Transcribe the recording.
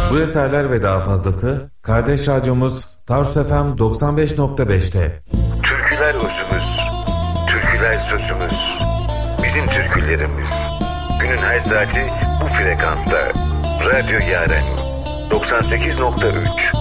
Bu eserler ve daha fazlası kardeş radyomuz Tarsus FM 95.5'te. Türküler özümüz, türküler sözümüz, bizim türkülerimiz. Günün her saati bu frekansta. Radyo Yaren 98.3.